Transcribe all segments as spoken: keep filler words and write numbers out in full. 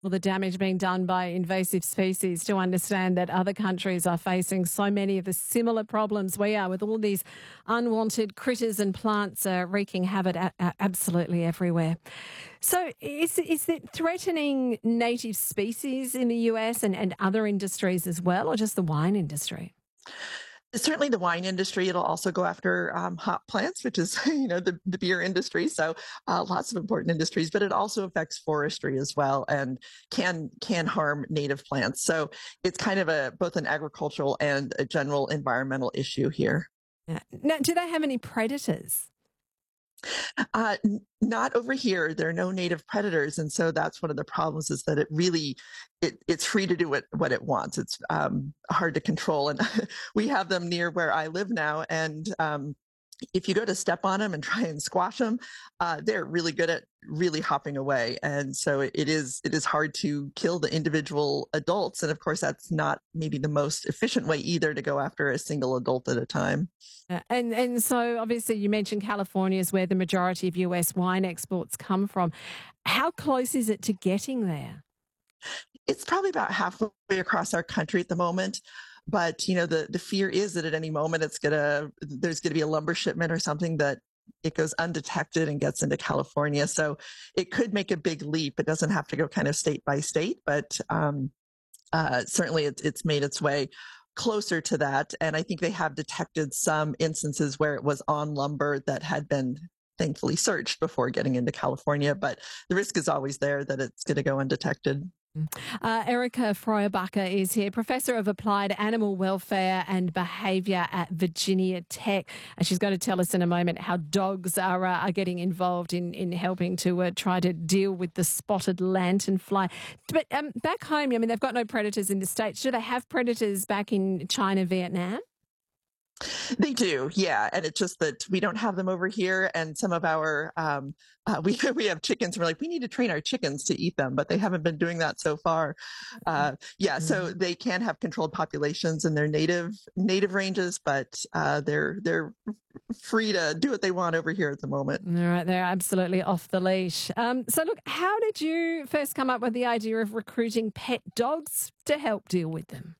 Well, the damage being done by invasive species to understand that other countries are facing so many of the similar problems we are with all these unwanted critters and plants uh, wreaking havoc a- a- absolutely everywhere. So, is, is it threatening native species in the U S and, and other industries as well, or just the wine industry? Certainly the wine industry. It'll also go after um, hop plants, which is, you know, the, the beer industry. So uh, lots of important industries, but it also affects forestry as well and can can harm native plants. So it's kind of a both an agricultural and a general environmental issue here. Yeah. Now, do they have any predators? Uh, n- not over here. There are no native predators, and so that's one of the problems. Is that it really it, it's free to do what what it wants. It's um, hard to control, and we have them near where I live now, and um, if you go to step on them and try and squash them, uh, they're really good at really hopping away. And so it, it is it is hard to kill the individual adults. And of course, that's not maybe the most efficient way either to go after a single adult at a time. Uh, And and so obviously you mentioned California is where the majority of U S wine exports come from. How close is it to getting there? It's probably about halfway across our country at the moment. But you know, the the fear is that at any moment it's gonna there's gonna be a lumber shipment or something that it goes undetected and gets into California. So it could make a big leap. It doesn't have to go kind of state by state, but um, uh, certainly it's, it's made its way closer to that. And I think they have detected some instances where it was on lumber that had been thankfully searched before getting into California. But the risk is always there that it's going to go undetected. Uh, Erica Freubacher is here, Professor of Applied Animal Welfare and Behaviour at Virginia Tech. And she's going to tell us in a moment how dogs are, uh, are getting involved in, in helping to uh, try to deal with the spotted lanternfly. But um, back home, I mean, they've got no predators in the States. Do they have predators back in China, Vietnam? They do, yeah, and it's just that we don't have them over here, and some of our um, uh, we we have chickens. And we're like, we need to train our chickens to eat them, but they haven't been doing that so far. Uh, yeah, so Mm. they can have controlled populations in their native native ranges, but uh, they're they're free to do what they want over here at the moment. All right, they're absolutely off the leash. Um, so, look, how did you first come up with the idea of recruiting pet dogs to help deal with them?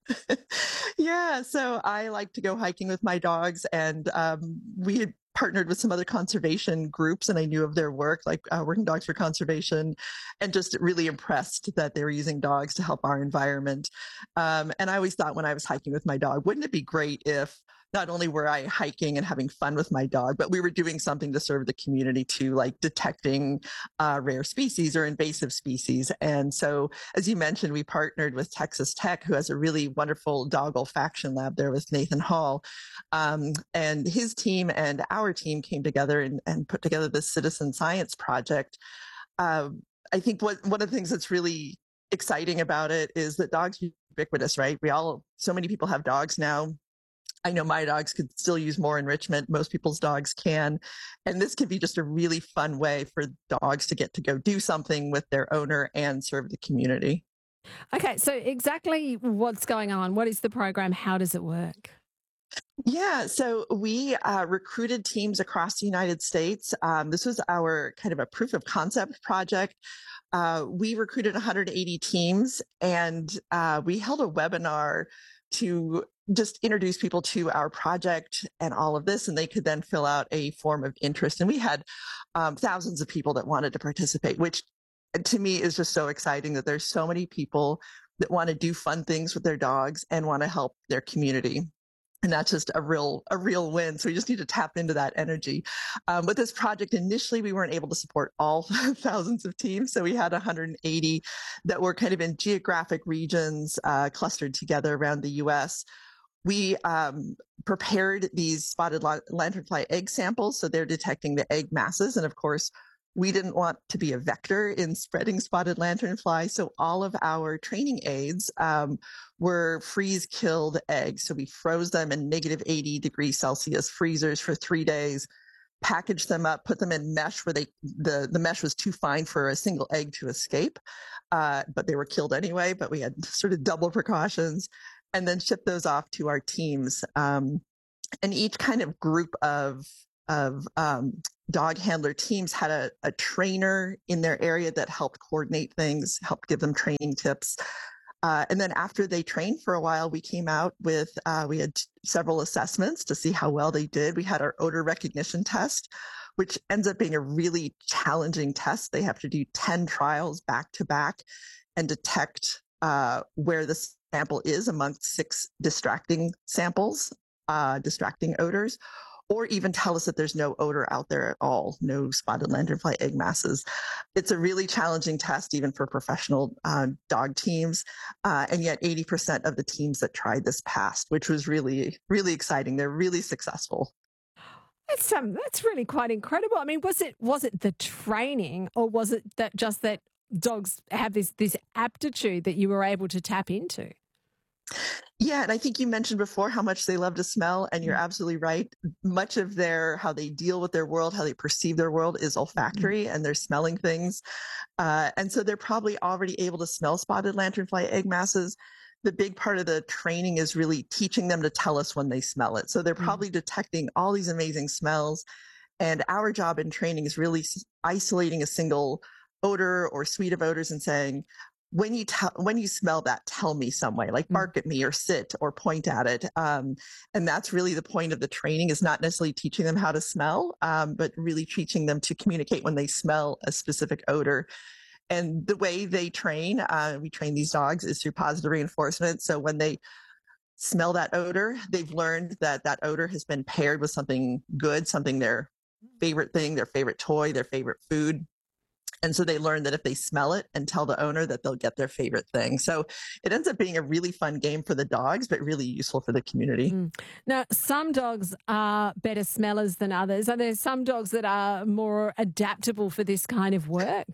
Yeah, so I like to go hiking with my dogs, and um, we had partnered with some other conservation groups, and I knew of their work, like uh, Working Dogs for Conservation, and just really impressed that they were using dogs to help our environment. Um, and I always thought when I was hiking with my dog, wouldn't it be great if not only were I hiking and having fun with my dog, but we were doing something to serve the community too, like detecting uh, rare species or invasive species. And so, as you mentioned, we partnered with Texas Tech, who has a really wonderful dog olfaction lab there with Nathan Hall. Um, and his team and our team came together and, and put together this citizen science project. Um, I think what one of the things that's really exciting about it is that dogs are ubiquitous, right? We all, so many people have dogs now. I know my dogs could still use more enrichment. Most people's dogs can. And this can be just a really fun way for dogs to get to go do something with their owner and serve the community. Okay, so exactly what's going on? What is the program? How does it work? Yeah, so we uh, recruited teams across the United States. Um, this was our kind of a proof of concept project. Uh, we recruited one hundred eighty teams, and uh, we held a webinar to just introduce people to our project and all of this, and they could then fill out a form of interest. And we had um, thousands of people that wanted to participate, which to me is just so exciting that there's so many people that want to do fun things with their dogs and want to help their community. And that's just a real a real win. So we just need to tap into that energy. Um, with this project, initially we weren't able to support all thousands of teams, so we had one hundred eighty that were kind of in geographic regions uh, clustered together around the U S. We um, prepared these spotted la- lanternfly egg samples, so they're detecting the egg masses, and of course, we didn't want to be a vector in spreading spotted lanternfly, so all of our training aids um, were freeze-killed eggs. So we froze them in negative eighty degrees Celsius freezers for three days, packaged them up, put them in mesh where they the the mesh was too fine for a single egg to escape, uh, but they were killed anyway. But we had sort of double precautions, and then shipped those off to our teams. Um, and each kind of group of of um, dog handler teams had a, a trainer in their area that helped coordinate things, helped give them training tips. Uh, and then after they trained for a while, we came out with, uh, we had several assessments to see how well they did. We had our odor recognition test, which ends up being a really challenging test. They have to do ten trials back to back and detect uh, where the sample is amongst six distracting samples, uh, distracting odors, or even tell us that there's no odor out there at all, no spotted lanternfly egg masses. It's a really challenging test, even for professional uh, dog teams. Uh, and yet eighty percent of the teams that tried this passed, which was really, really exciting. They're really successful. That's um, that's really quite incredible. I mean, was it was it the training, or was it that just that dogs have this this aptitude that you were able to tap into? Yeah, and I think you mentioned before how much they love to smell, and you're Mm. absolutely right. Much of their how they deal with their world, how they perceive their world, is olfactory, and they're smelling things. Uh, and so they're probably already able to smell spotted lanternfly egg masses. The big part of the training is really teaching them to tell us when they smell it. So they're Mm. probably detecting all these amazing smells. And our job in training is really s- isolating a single odor or suite of odors and saying, when you tell, when you smell that, tell me some way, like Mm. bark at me or sit or point at it. Um, and that's really the point of the training, is not necessarily teaching them how to smell, um, but really teaching them to communicate when they smell a specific odor. And the way they train, uh, we train these dogs, is through positive reinforcement. So when they smell that odor, they've learned that that odor has been paired with something good, something their favorite thing, their favorite toy, their favorite food. And so they learn that if they smell it and tell the owner, that they'll get their favorite thing. So it ends up being a really fun game for the dogs, but really useful for the community. Mm. Now, some dogs are better smellers than others. Are there some dogs that are more adaptable for this kind of work?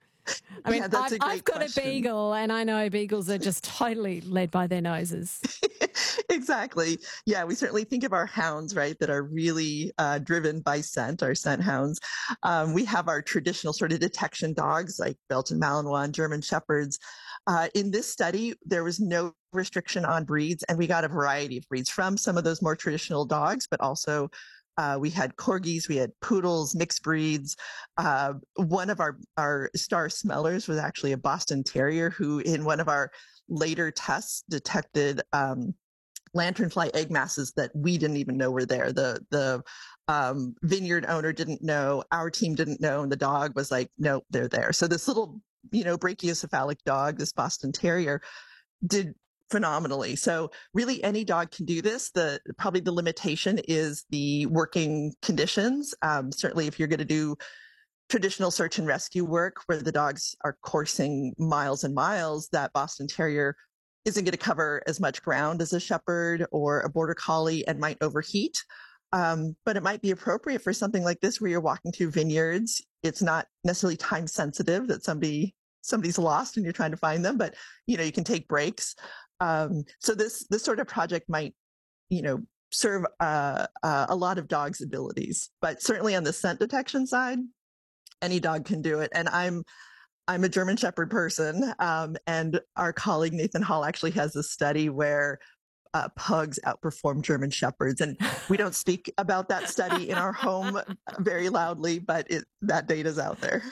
I mean, Yeah, that's I've, a I've great got a question. beagle, and I know beagles are just totally led by their noses. Exactly. Yeah, we certainly think of our hounds, right, that are really uh, driven by scent, our scent hounds. Um, we have our traditional sort of detection dogs like Belgian Malinois and German Shepherds. Uh, in this study, there was no restriction on breeds, and we got a variety of breeds from some of those more traditional dogs, but also uh, we had corgis, we had poodles, mixed breeds. Uh, one of our, our star smellers was actually a Boston Terrier who, in one of our later tests, detected um, lanternfly egg masses that we didn't even know were there. The the um, vineyard owner didn't know, our team didn't know, and the dog was like, "No, they're there." So this little, you know, brachiocephalic dog, this Boston Terrier, did phenomenally. So really, any dog can do this. The probably the limitation is the working conditions. Um, certainly, if you're going to do traditional search and rescue work where the dogs are coursing miles and miles, that Boston Terrier isn't going to cover as much ground as a shepherd or a border collie and might overheat. Um, but it might be appropriate for something like this where you're walking through vineyards. It's not necessarily time sensitive that somebody somebody's lost and you're trying to find them, but you know, you can take breaks. Um, so this this sort of project might, you know, serve uh, uh, a lot of dogs' abilities, but certainly on the scent detection side, any dog can do it. And I'm I'm a German Shepherd person, um, and our colleague Nathan Hall actually has a study where uh, pugs outperform German Shepherds, and we don't speak about that study in our home very loudly, but it, that data's out there.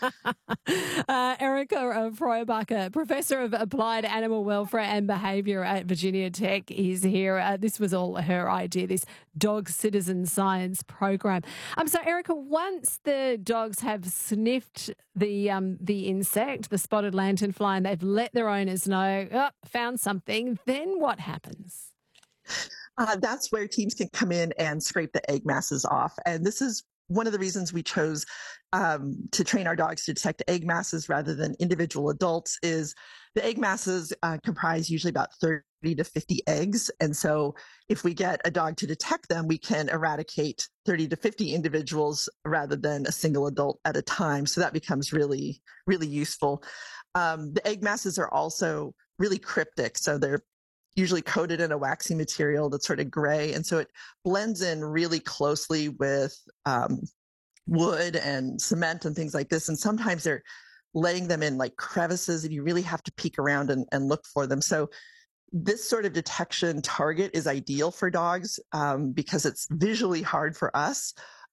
uh, Erica uh, Freubacher, Professor of Applied Animal Welfare and Behaviour at Virginia Tech, is here. Uh, this was all her idea, this dog citizen science program. Um, so, Erica, once the dogs have sniffed the um, the insect, the spotted lanternfly, and they've let their owners know, oh, found something, then what happens? Uh, that's where teams can come in and scrape the egg masses off. And this is one of the reasons we chose um, to train our dogs to detect egg masses rather than individual adults. Is the egg masses uh, comprise usually about thirty to fifty eggs. And so if we get a dog to detect them, we can eradicate thirty to fifty individuals rather than a single adult at a time. So that becomes really, really useful. Um, the egg masses are also really cryptic. So they're usually coated in a waxy material that's sort of gray. And so it blends in really closely with um, wood and cement and things like this. And sometimes they're laying them in like crevices and you really have to peek around and, and look for them. So this sort of detection target is ideal for dogs um, because it's visually hard for us.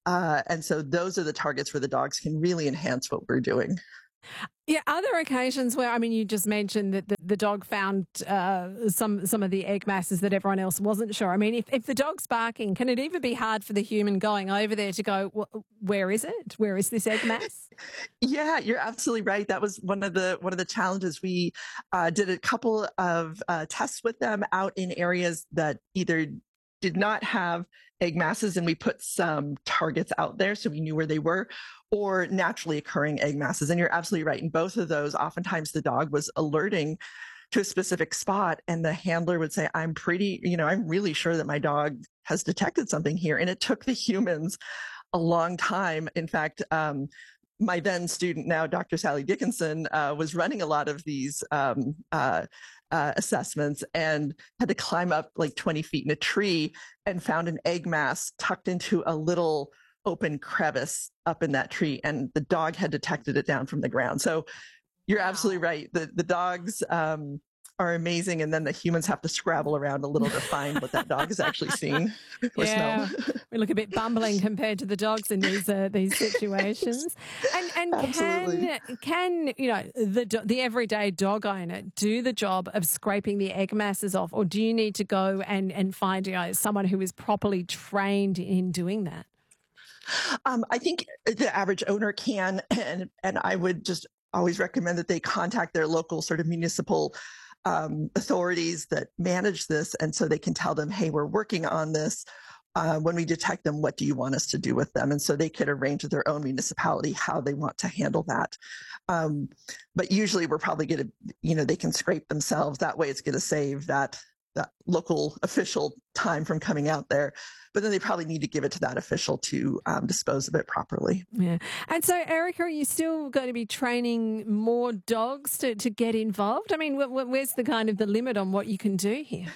Uh, and so those are the targets where the dogs can really enhance what we're doing. Yeah, are there occasions where, I mean, you just mentioned that the, the dog found uh, some some of the egg masses that everyone else wasn't sure. I mean, if, if the dog's barking, can it even be hard for the human going over there to go, where is it? Where is this egg mass? Yeah, you're absolutely right. That was one of the one of the challenges. We uh, did a couple of uh, tests with them out in areas that either did not have egg masses, and we put some targets out there so we knew where they were, or naturally occurring egg masses. And you're absolutely right. In both of those, oftentimes the dog was alerting to a specific spot, and the handler would say, I'm pretty, you know, I'm really sure that my dog has detected something here. And it took the humans a long time. In fact, um, my then student, now Doctor Sally Dickinson, uh, was running a lot of these um, uh, uh, assessments and had to climb up like twenty feet in a tree and found an egg mass tucked into a little open crevice up in that tree. And the dog had detected it down from the ground. So you're wow. absolutely right. The, the dogs um, are amazing. And then the humans have to scrabble around a little to find what that dog is actually seeing or yeah. smell. We look a bit bumbling compared to the dogs in these uh, these situations. And and Absolutely. can can you know the the everyday dog owner do the job of scraping the egg masses off, or do you need to go and and find you know someone who is properly trained in doing that? Um, I think the average owner can, and and I would just always recommend that they contact their local sort of municipal um, authorities that manage this, and so they can tell them, hey, we're working on this. Uh, when we detect them, what do you want us to do with them? And so they could arrange with their own municipality how they want to handle that. Um, but usually we're probably going to, you know, they can scrape themselves. That way it's going to save that, that local official time from coming out there. But then they probably need to give it to that official to um, dispose of it properly. Yeah. And so, Erica, are you still going to be training more dogs to, to get involved? I mean, wh- wh- where's the kind of the limit on what you can do here?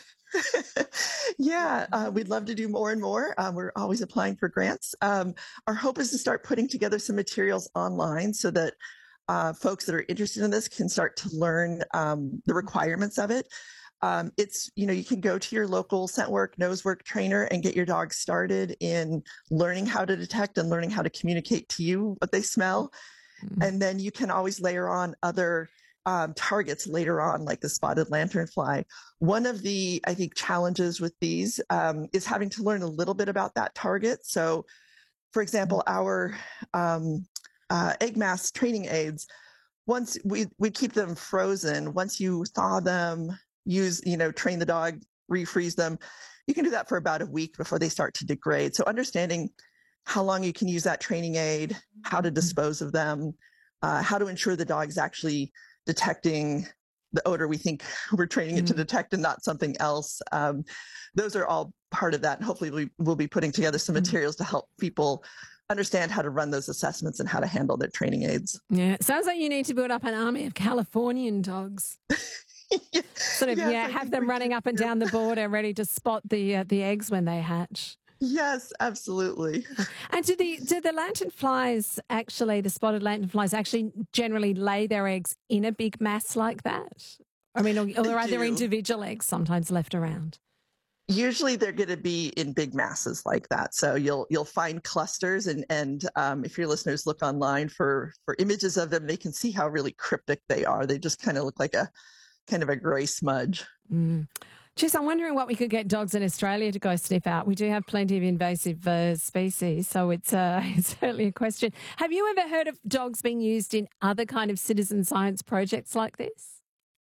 yeah, uh, we'd love to do more and more. Uh, we're always applying for grants. Um, our hope is to start putting together some materials online so that uh, folks that are interested in this can start to learn um, the requirements of it. Um, it's, you know, you can go to your local scent work, nose work trainer and get your dog started in learning how to detect and learning how to communicate to you what they smell. Mm-hmm. And then you can always layer on other Um, targets later on, like the spotted lanternfly. One of the, I think, challenges with these um, is having to learn a little bit about that target. So, for example, our um, uh, egg mass training aids, once we, we keep them frozen, once you thaw them, use, you know, train the dog, refreeze them, you can do that for about a week before they start to degrade. So understanding how long you can use that training aid, how to dispose of them, uh, how to ensure the dog's actually detecting the odor we think we're training it mm. to detect and not something else. Um, those are all part of that. And hopefully we will be putting together some mm. materials to help people understand how to run those assessments and how to handle their training aids. Yeah, it sounds like you need to build up an army of Californian dogs. yeah. Sort of, yes, yeah, have them running up and down the border ready to spot the uh, the eggs when they hatch. Yes, absolutely. And do the do the lanternflies actually, the spotted lanternflies actually generally lay their eggs in a big mass like that? I mean, or, or are there individual eggs sometimes left around? Usually they're going to be in big masses like that. So you'll you'll find clusters, and and um, if your listeners look online for for images of them, they can see how really cryptic they are. They just kind of look like a kind of a gray smudge. Mm. Just, I'm wondering what we could get dogs in Australia to go sniff out. We do have plenty of invasive uh, species, so it's, uh, it's certainly a question. Have you ever heard of dogs being used in other kind of citizen science projects like this?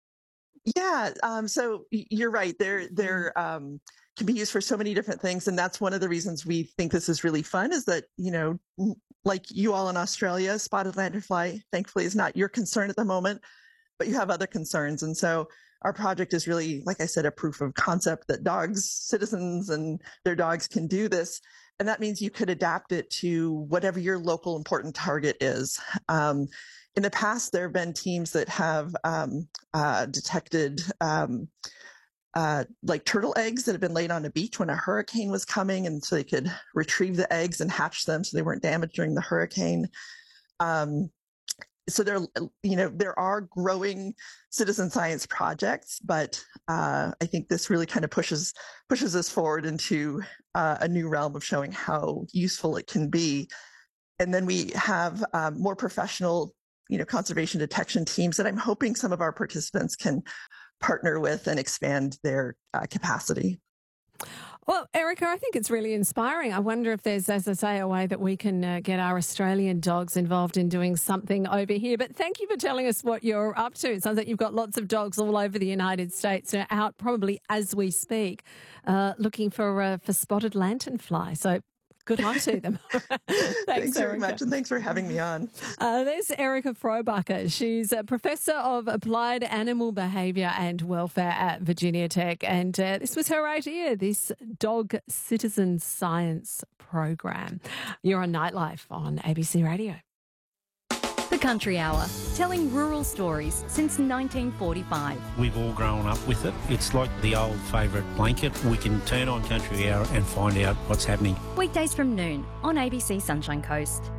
Yeah, um, so you're right. They're they're um, can be used for so many different things, and that's one of the reasons we think this is really fun. Is that, you know, like you all in Australia, spotted lanternfly, thankfully, is not your concern at the moment, but you have other concerns, and so our project is really, like I said, a proof of concept that dogs, citizens and their dogs can do this. And that means you could adapt it to whatever your local important target is. Um, in the past, there have been teams that have um, uh, detected um, uh, like turtle eggs that have been laid on a beach when a hurricane was coming. And so they could retrieve the eggs and hatch them so they weren't damaged during the hurricane. Um, so there, you know, there are growing citizen science projects, but uh, I think this really kind of pushes pushes us forward into uh, a new realm of showing how useful it can be. And then we have um, more professional, you know, conservation detection teams that I'm hoping some of our participants can partner with and expand their uh, capacity. Well, Erica, I think it's really inspiring. I wonder if there's, as I say, a way that we can uh, get our Australian dogs involved in doing something over here. But thank you for telling us what you're up to. It sounds like you've got lots of dogs all over the United States, uh, out probably as we speak, uh, looking for uh, for spotted lanternfly. So good luck to them. thanks, thanks very Erica. much, and thanks for having me on. Uh, there's Erica Frobacher. She's a professor of applied animal behaviour and welfare at Virginia Tech, and uh, this was her idea, this dog citizen science program. You're on Nightlife on A B C Radio. The Country Hour, telling rural stories since nineteen forty-five. We've all grown up with it. It's like the old favourite blanket. We can turn on Country Hour and find out what's happening. Weekdays from noon on A B C Sunshine Coast.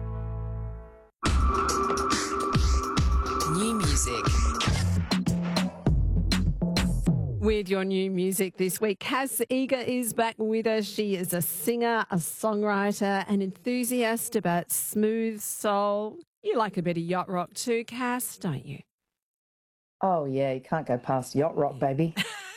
New music. With your new music this week, Cass Eager is back with us. She is a singer, a songwriter, an enthusiast about smooth soul. You like a bit of yacht rock too, Cass, don't you? Oh, yeah, you can't go past yacht rock, baby.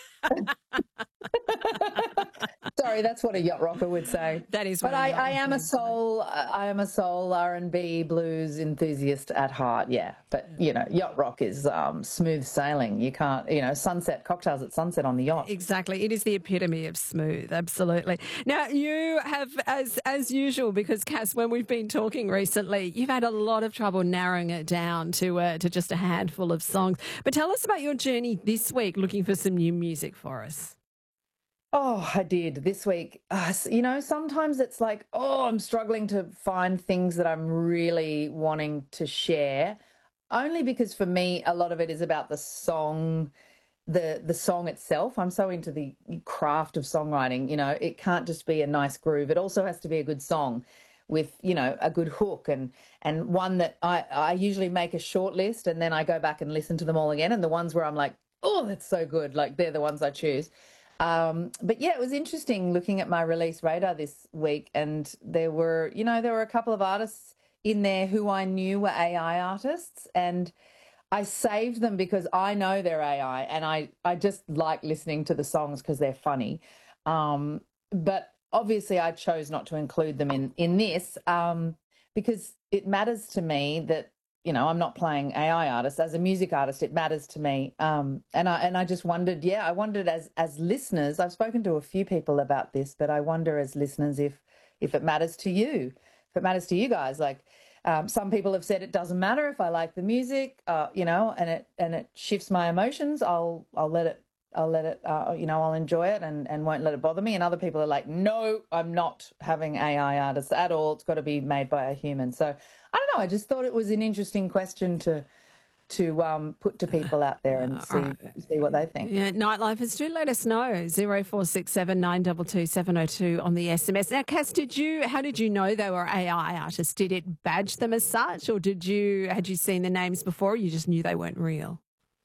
Sorry, that's what a yacht rocker would say. That is. But I, I am a soul. I am a soul R and B blues enthusiast at heart. Yeah, but you know, yacht rock is um, smooth sailing. You can't, you know, sunset cocktails at sunset on the yacht. Exactly, it is the epitome of smooth. Absolutely. Now you have, as as usual, because Cass, when we've been talking recently, you've had a lot of trouble narrowing it down to uh, to just a handful of songs. But tell us about your journey this week, looking for some new music for us. Oh, I did this week. Uh, you know, sometimes it's like, oh, I'm struggling to find things that I'm really wanting to share, only because for me, a lot of it is about the song, the the song itself. I'm so into the craft of songwriting. You know, it can't just be a nice groove. It also has to be a good song with, you know, a good hook and and one that I, I usually make a short list and then I go back and listen to them all again. And the ones where I'm like, oh, that's so good, like they're the ones I choose. Um, but yeah, it was interesting looking at my release radar this week, and there were, you know, there were a couple of artists in there who I knew were A I artists, and I saved them because I know they're A I, and I, I just like listening to the songs because they're funny. Um, but obviously I chose not to include them in, in this um, because it matters to me that, you know, I'm not playing A I artists. As a music artist, it matters to me. Um, and I and I just wondered, yeah, I wondered as as listeners, I've spoken to a few people about this, but I wonder as listeners if if it matters to you, if it matters to you guys. Like um, some people have said it doesn't matter if I like the music, uh, you know, and it and it shifts my emotions. I'll I'll let it I'll let it, uh, you know, I'll enjoy it and, and won't let it bother me. And other people are like, no, I'm not having A I artists at all. It's got to be made by a human. So I don't know. I just thought it was an interesting question to to um, put to people out there and see right. see what they think. Yeah, Nightlife, do let us know. zero four six seven nine two two seven zero two on the S M S. Now, Cass, did you? How did you know they were A I artists? Did it badge them as such, or did you had you seen the names before? Or you just knew they weren't real?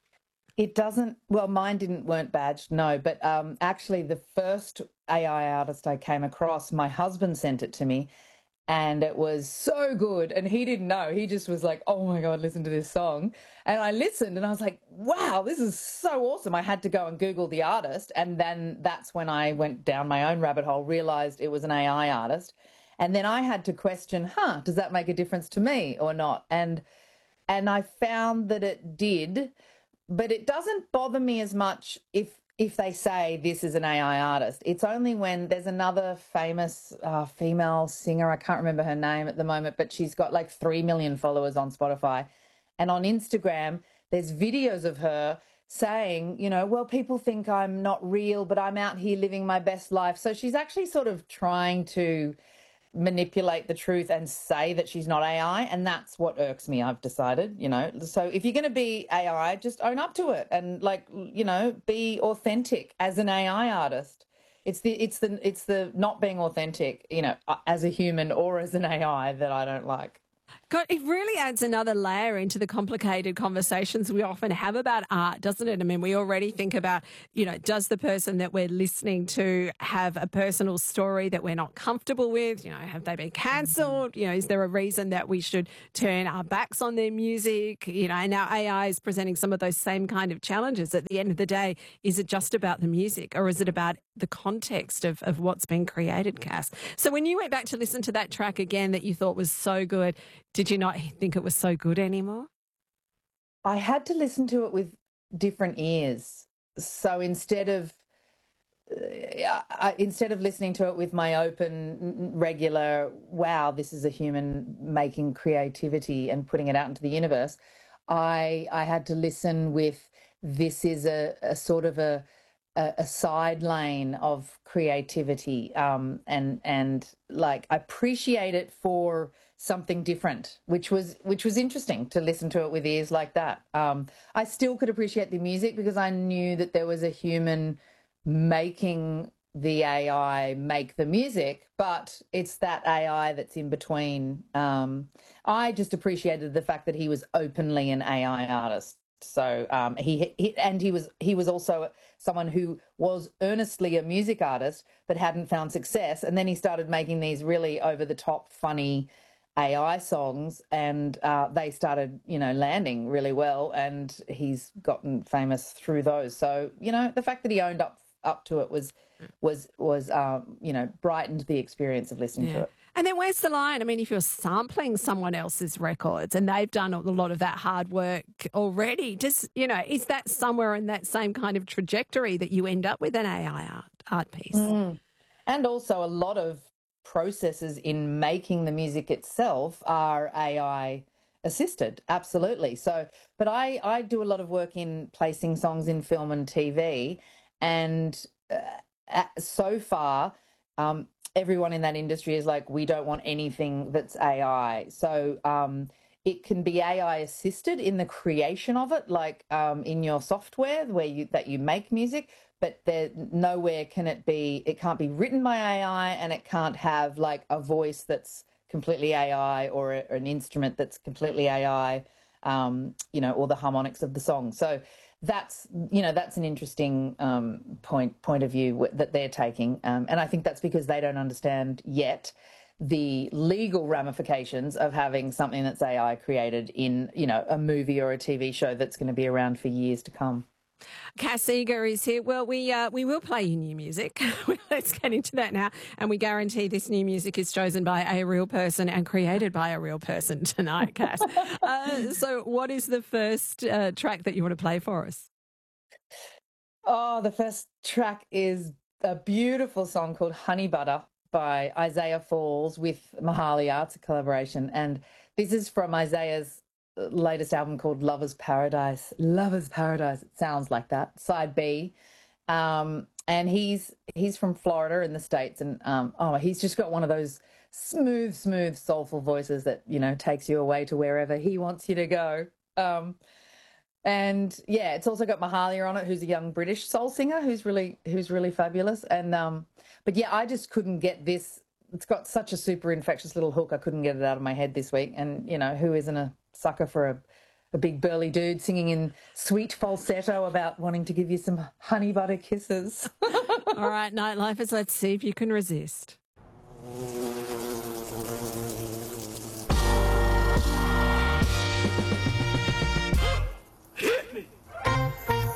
It doesn't, well, mine didn't, weren't badged, no, but um, actually the first A I artist I came across, my husband sent it to me and it was so good and he didn't know. He just was like, oh my God, listen to this song. And I listened and I was like, wow, this is so awesome. I had to go and Google the artist, and then that's when I went down my own rabbit hole, realised it was an A I artist. And then I had to question, huh, does that make a difference to me or not? And and I found that it did. But it doesn't bother me as much if if they say this is an A I artist. It's only when there's another famous uh, female singer, I can't remember her name at the moment, but she's got like three million followers on Spotify. And on Instagram, there's videos of her saying, you know, well, people think I'm not real, but I'm out here living my best life. So she's actually sort of trying to manipulate the truth and say that she's not A I, and that's what irks me, I've decided, you know. So if you're going to be A I, just own up to it and, like, you know, be authentic as an A I artist. It's the it's the it's the not being authentic, you know, as a human or as an A I that I don't like. God, it really adds another layer into the complicated conversations we often have about art, doesn't it? I mean, we already think about, you know, does the person that we're listening to have a personal story that we're not comfortable with? You know, have they been cancelled? You know, is there a reason that we should turn our backs on their music? You know, and now A I is presenting some of those same kind of challenges. At the end of the day, is it just about the music or is it about the context of, of what's been created, Cass? So when you went back to listen to that track again that you thought was so good, did you not think it was so good anymore? I had to listen to it with different ears. So instead of uh, I, instead of listening to it with my open, regular, wow, this is a human making creativity and putting it out into the universe, I I had to listen with this is a, a sort of a a, a side lane of creativity, um, and and like I appreciate it for something different, which was which was interesting to listen to it with ears like that. Um, I still could appreciate the music because I knew that there was a human making the A I make the music, but it's that A I that's in between. Um, I just appreciated the fact that he was openly an A I artist. So um, he, he and he was he was also someone who was earnestly a music artist but hadn't found success, and then he started making these really over the top, funny A I songs, and uh, they started, you know, landing really well, and he's gotten famous through those. So, you know, the fact that he owned up up to it was was was um, you know, brightened the experience of listening Yeah. to it. And then where's the line? I mean, if you're sampling someone else's records and they've done a lot of that hard work already, just, you know, is that somewhere in that same kind of trajectory that you end up with an A I art, art piece? Mm. And also a lot of processes in making the music itself are A I assisted, absolutely. So, but I, I do a lot of work in placing songs in film and T V, and uh, so far, um, everyone in that industry is like, we don't want anything that's A I. So um, it can be A I assisted in the creation of it, like um, in your software where you that you make music, but there nowhere can it be, it can't be written by A I, and it can't have like a voice that's completely A I or a, an instrument that's completely A I, um, you know, or the harmonics of the song. So that's, you know, that's an interesting um, point point of view that they're taking. Um, and I think that's because they don't understand yet the legal ramifications of having something that's A I created in, you know, a movie or a T V show that's going to be around for years to come. Cass Eager is here. Well, we uh, we will play you new music. Let's get into that now. And we guarantee this new music is chosen by a real person and created by a real person tonight, Cass. uh, so what is the first uh, track that you want to play for us? Oh, the first track is a beautiful song called Honey Butter by Isaiah Falls with Mahalia. It's a collaboration. And this is from Isaiah's latest album called Lover's Paradise. Lover's Paradise. It sounds like that. Side B. Um, and he's he's from Florida in the States. And um, oh, he's just got one of those smooth, smooth, soulful voices that, you know, takes you away to wherever he wants you to go. Um, and yeah, it's also got Mahalia on it, who's a young British soul singer who's really who's really fabulous. And um, but yeah, I just couldn't get this. It's got such a super infectious little hook. I couldn't get it out of my head this week. And, you know, who isn't a sucker for a, a big burly dude singing in sweet falsetto about wanting to give you some honey butter kisses? All right, Nightlifers, let's see if you can resist.